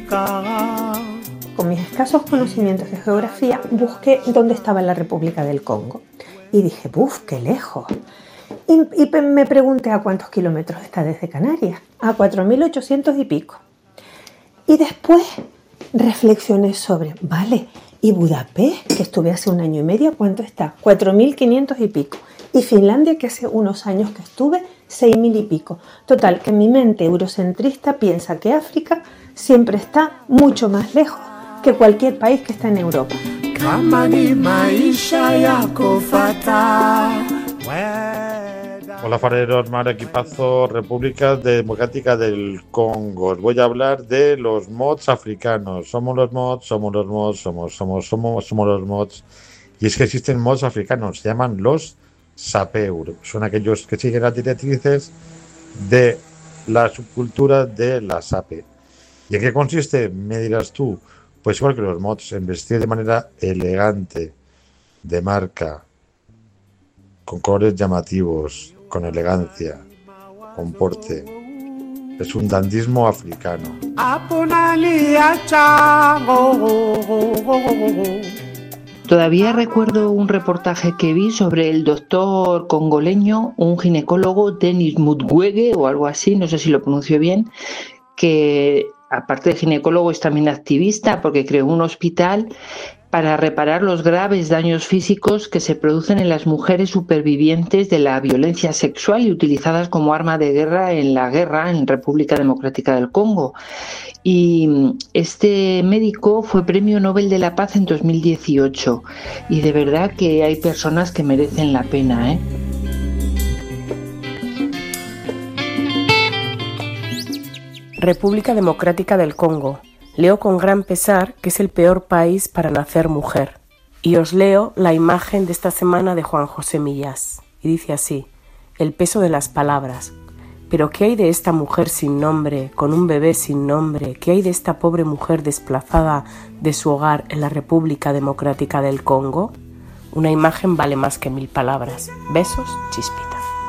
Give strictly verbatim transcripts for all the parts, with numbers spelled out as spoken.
Con mis escasos conocimientos de geografía, busqué dónde estaba la República del Congo. Y dije, ¡buf, qué lejos! Y, y me pregunté a cuántos kilómetros está desde Canarias. A cuatro mil ochocientos y pico. Y después reflexioné sobre, vale, ¿y Budapest, que estuve hace un año y medio, cuánto está? cuatro mil quinientos y pico. Y Finlandia, que hace unos años que estuve, seis mil y pico. Total, que mi mente eurocentrista piensa que África siempre está mucho más lejos que cualquier país que está en Europa. Hola fareros, mar equipazo, República Democrática del Congo. Os voy a hablar de los mods africanos. Somos los mods, somos los mods, somos, somos, somos, somos los mods. Y es que existen mods africanos, se llaman los Sapeur. Son aquellos que siguen las directrices de la subcultura de la Sape. ¿Y en qué consiste? Me dirás tú. Pues igual que los mods, en vestir de manera elegante, de marca, con colores llamativos, con elegancia, con porte. Es un dandismo africano. Todavía recuerdo un reportaje que vi sobre el doctor congoleño, un ginecólogo, Denis Mukwege o algo así, no sé si lo pronuncio bien, que aparte de ginecólogo es también activista porque creó un hospital para reparar los graves daños físicos que se producen en las mujeres supervivientes de la violencia sexual y utilizadas como arma de guerra en la guerra en República Democrática del Congo. Y este médico fue Premio Nobel de la Paz en dos mil dieciocho y de verdad que hay personas que merecen la pena, ¿eh? República Democrática del Congo. Leo con gran pesar que es el peor país para nacer mujer. Y os leo la imagen de esta semana de Juan José Millás. Y dice así, el peso de las palabras. Pero ¿qué hay de esta mujer sin nombre, con un bebé sin nombre? ¿Qué hay de esta pobre mujer desplazada de su hogar en la República Democrática del Congo? Una imagen vale más que mil palabras. Besos, Chispita.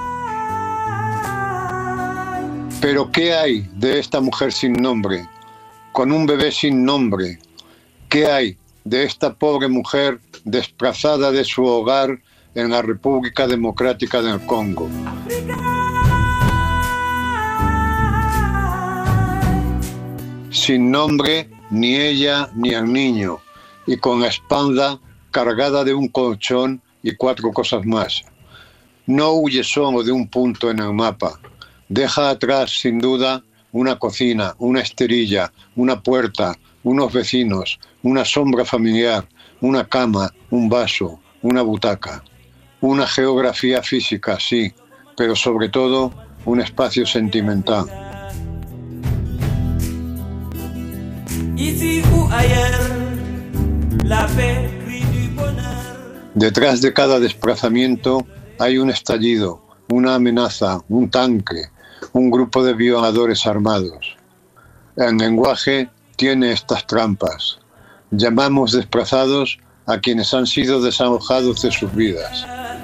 Pero ¿qué hay de esta mujer sin nombre, con un bebé sin nombre? ¿Qué hay de esta pobre mujer desplazada de su hogar en la República Democrática del Congo? Sin nombre ni ella ni el niño, y con la espalda cargada de un colchón y cuatro cosas más. No huye solo de un punto en el mapa. Deja atrás, sin duda, una cocina, una esterilla, una puerta, unos vecinos, una sombra familiar, una cama, un vaso, una butaca. Una geografía física, sí, pero sobre todo un espacio sentimental. Detrás de cada desplazamiento hay un estallido, una amenaza, un tanque, un grupo de violadores armados. El lenguaje tiene estas trampas. Llamamos desplazados a quienes han sido desalojados de sus vidas.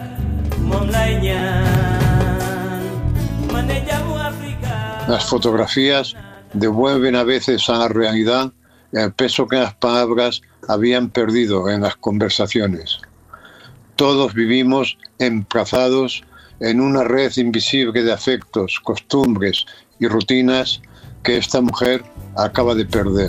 Las fotografías devuelven a veces a la realidad el peso que las palabras habían perdido en las conversaciones. Todos vivimos emplazados en una red invisible de afectos, costumbres y rutinas que esta mujer acaba de perder.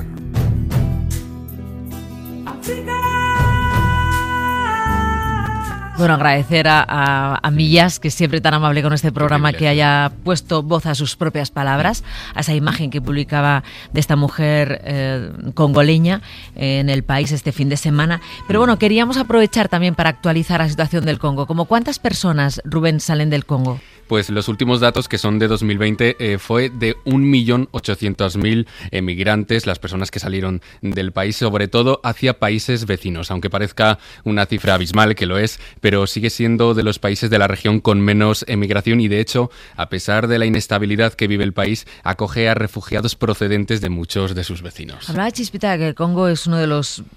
Bueno, agradecer a, a, a Millás, que es siempre tan amable con este programa, que haya puesto voz a sus propias palabras, a esa imagen que publicaba de esta mujer eh, congoleña eh, en El País este fin de semana. Pero bueno, queríamos aprovechar también para actualizar la situación del Congo. ¿Cómo cuántas personas, Rubén, salen del Congo? Pues los últimos datos, que son de dos mil veinte, eh, fue de un millón ochocientos mil emigrantes, las personas que salieron del país, sobre todo hacia países vecinos, aunque parezca una cifra abismal, que lo es, pero sigue siendo de los países de la región con menos emigración y, de hecho, a pesar de la inestabilidad que vive el país, acoge a refugiados procedentes de muchos de sus vecinos. Hablaba Chispita que el Congo es uno de los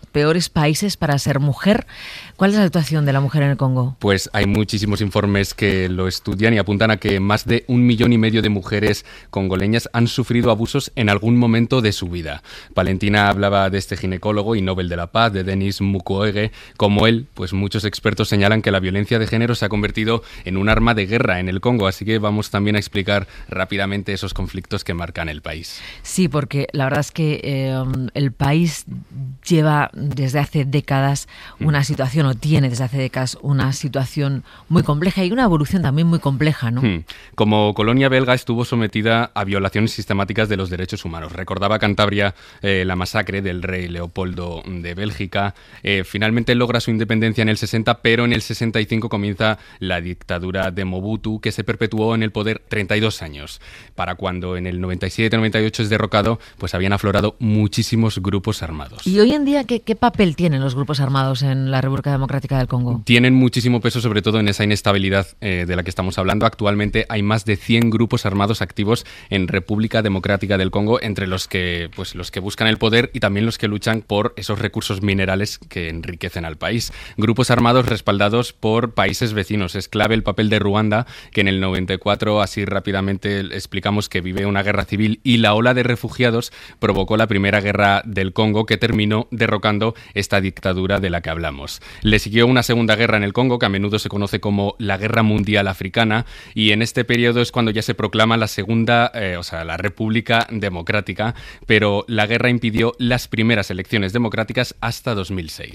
peores países para ser mujer. ¿Cuál es la situación de la mujer en el Congo? Pues hay muchísimos informes que lo estudian y apuntan a que más de un millón y medio de mujeres congoleñas han sufrido abusos en algún momento de su vida. Valentina hablaba de este ginecólogo y Nobel de la Paz, de Denis Mukwege. Como él, pues muchos expertos señalan que la violencia de género se ha convertido en un arma de guerra en el Congo, así que vamos también a explicar rápidamente esos conflictos que marcan el país. Sí, porque la verdad es que eh, el país lleva desde hace décadas una situación, o tiene desde hace décadas una situación muy compleja y una evolución también muy compleja, ¿no? Como colonia belga estuvo sometida a violaciones sistemáticas de los derechos humanos. Recordaba Cantabria eh, la masacre del rey Leopoldo de Bélgica. Eh, finalmente logra su independencia en el sesenta, pero en el sesenta y cinco comienza la dictadura de Mobutu, que se perpetuó en el poder treinta y dos años. Para cuando en el noventa y siete noventa y ocho es derrocado, pues habían aflorado muchísimos grupos armados. ¿Y hoy en día qué, qué papel tienen los grupos armados en la República Democrática del Congo? Tienen muchísimo peso, sobre todo en esa inestabilidad eh, de la que estamos hablando. Actualmente hay más de cien grupos armados activos en República Democrática del Congo, entre los que, pues, los que buscan el poder y también los que luchan por esos recursos minerales que enriquecen al país. Grupos armados respaldados por países vecinos. Es clave el papel de Ruanda, que en el noventa y cuatro, así rápidamente explicamos, que vive una guerra civil, y la ola de refugiados provocó la primera guerra del Congo, que terminó derrocando esta dictadura de la que hablamos. Le siguió una segunda guerra en el Congo, que a menudo se conoce como la Guerra Mundial Africana, y en este periodo es cuando ya se proclama la segunda, eh, o sea, la República Democrática, pero la guerra impidió las primeras elecciones democráticas hasta dos mil seis.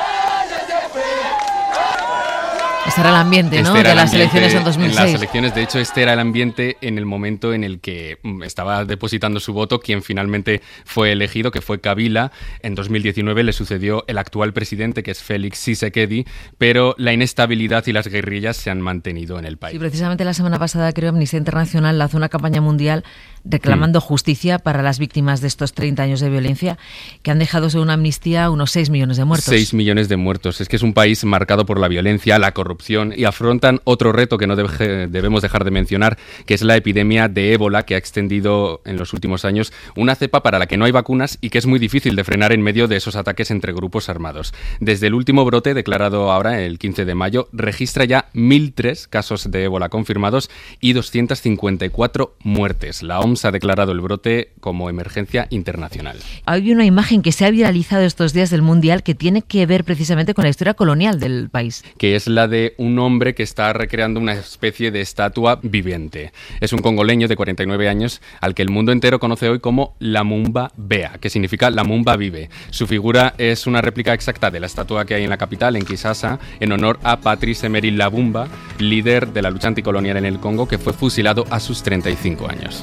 Este era el ambiente, ¿no?, este de las ambiente, elecciones en dos mil seis. En las elecciones, de hecho, este era el ambiente en el momento en el que estaba depositando su voto quien finalmente fue elegido, que fue Kabila. En dos mil diecinueve le sucedió el actual presidente, que es Félix Tshisekedi, pero la inestabilidad y las guerrillas se han mantenido en el país. Sí, precisamente la semana pasada, creo, Amnistía Internacional lanzó una campaña mundial reclamando mm. justicia para las víctimas de estos treinta años de violencia, que han dejado, según Amnistía, unos seis millones de muertos. seis millones de muertos. Es que es un país marcado por la violencia, la corrupción, y afrontan otro reto que no debe, debemos dejar de mencionar, que es la epidemia de ébola, que ha extendido en los últimos años una cepa para la que no hay vacunas y que es muy difícil de frenar en medio de esos ataques entre grupos armados. Desde el último brote, declarado ahora el quince de mayo, registra ya mil tres casos de ébola confirmados y doscientas cincuenta y cuatro muertes. La O M S ha declarado el brote como emergencia internacional. Hay una imagen que se ha viralizado estos días del Mundial que tiene que ver precisamente con la historia colonial del país. Que es la de un hombre que está recreando una especie de estatua viviente. Es un congoleño de cuarenta y nueve años al que el mundo entero conoce hoy como Lumumba Bea, que significa Lumumba vive. Su figura es una réplica exacta de la estatua que hay en la capital, en Kinshasa, en honor a Patrice Emery Lumumba, líder de la lucha anticolonial en el Congo, que fue fusilado a sus treinta y cinco años.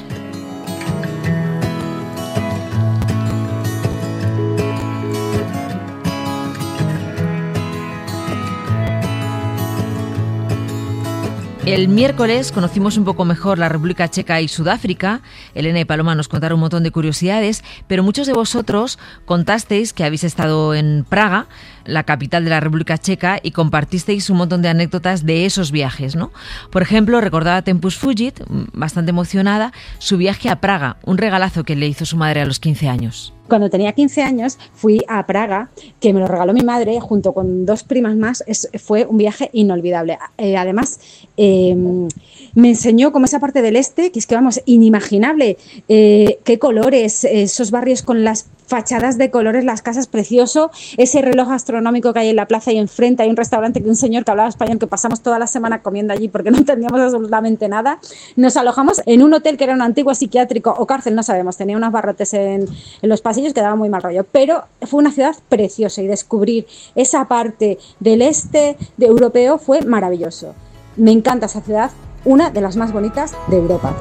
El miércoles conocimos un poco mejor la República Checa y Sudáfrica. Elena y Paloma nos contaron un montón de curiosidades, pero muchos de vosotros contasteis que habéis estado en Praga, la capital de la República Checa, y compartisteis un montón de anécdotas de esos viajes, ¿no? Por ejemplo, recordaba Tempus Fugit, bastante emocionada, su viaje a Praga, un regalazo que le hizo su madre a los quince años. Cuando tenía quince años fui a Praga, que me lo regaló mi madre junto con dos primas más. Es, fue un viaje inolvidable. Eh, además, eh, me enseñó como esa parte del este, que es que vamos, inimaginable, eh, qué colores, esos barrios con las fachadas de colores, las casas, precioso, ese reloj astronómico que hay en la plaza y enfrente hay un restaurante que un señor que hablaba español, que pasamos toda la semana comiendo allí porque no entendíamos absolutamente nada. Nos alojamos en un hotel que era un antiguo psiquiátrico o cárcel, no sabemos, tenía unos barrotes en, en los pasillos que daba muy mal rollo, pero fue una ciudad preciosa y descubrir esa parte del este de europeo fue maravilloso. Me encanta esa ciudad, una de las más bonitas de Europa.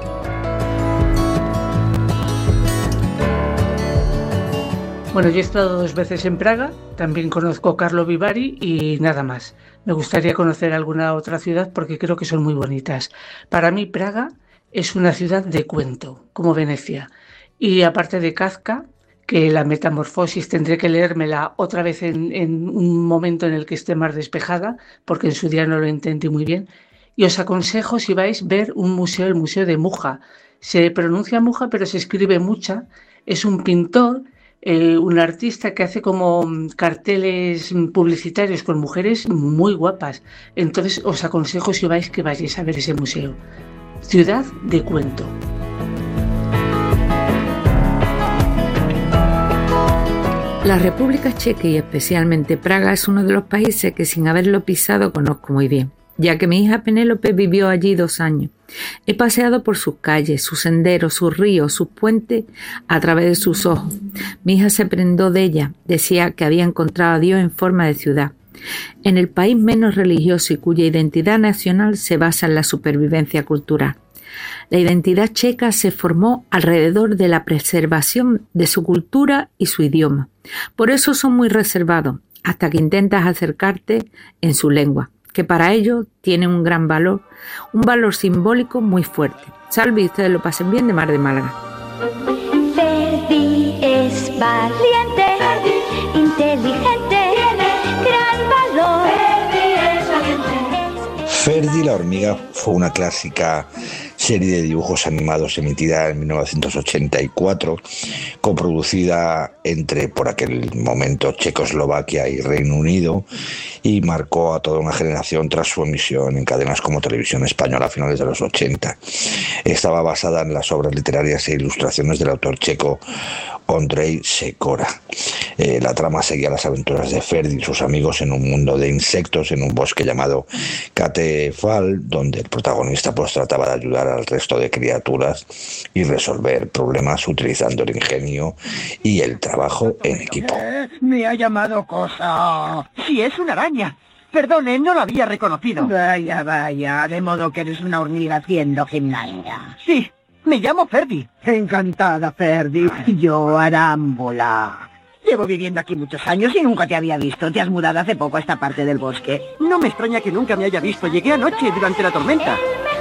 Bueno, yo he estado dos veces en Praga, también conozco Karlovy Vary y nada más. Me gustaría conocer alguna otra ciudad porque creo que son muy bonitas. Para mí Praga es una ciudad de cuento, como Venecia. Y aparte de Kafka, que la Metamorfosis tendré que leérmela otra vez en, en un momento en el que esté más despejada, porque en su día no lo entendí muy bien. Y os aconsejo, si vais, ver un museo, el Museo de Mucha. Se pronuncia Mucha, pero se escribe Mucha. Es un pintor eh, un artista que hace como carteles publicitarios con mujeres muy guapas. Entonces os aconsejo, si vais, que vayáis a ver ese museo. Ciudad de Cuento. La República Checa y especialmente Praga es uno de los países que sin haberlo pisado conozco muy bien, ya que mi hija Penélope vivió allí dos años. He paseado por sus calles, sus senderos, sus ríos, sus puentes a través de sus ojos. Mi hija se prendó de ella, decía que había encontrado a Dios en forma de ciudad. En el país menos religioso y cuya identidad nacional se basa en la supervivencia cultural. La identidad checa se formó alrededor de la preservación de su cultura y su idioma. Por eso son muy reservados, hasta que intentas acercarte en su lengua, que para ellos tiene un gran valor, un valor simbólico muy fuerte. Salve y ustedes lo pasen bien de Mar de Málaga. Ferdi es valiente, Ferdi, inteligente, tiene gran valor. Ferdi es valiente. Ferdi la hormiga fue una clásica serie de dibujos animados emitida en mil novecientos ochenta y cuatro, coproducida entre, por aquel momento, Checoslovaquia y Reino Unido, y marcó a toda una generación tras su emisión en cadenas como Televisión Española a finales de los ochenta. Estaba basada en las obras literarias e ilustraciones del autor checo Ondřej Sekora. Eh, la trama seguía las aventuras de Ferdi y sus amigos en un mundo de insectos en un bosque llamado Katefal, donde el protagonista pues trataba de ayudar al resto de criaturas y resolver problemas utilizando el ingenio y el trabajo en equipo. Me ha llamado cosa. Sí, es una araña. Perdone, no lo había reconocido. Vaya, vaya, de modo que eres una hormiga haciendo gimnasia. Sí, me llamo Ferdi. Encantada, Ferdi. Yo, Arámbola. Llevo viviendo aquí muchos años y nunca te había visto. Te has mudado hace poco a esta parte del bosque. No me extraña que nunca me haya visto. Llegué anoche durante la tormenta.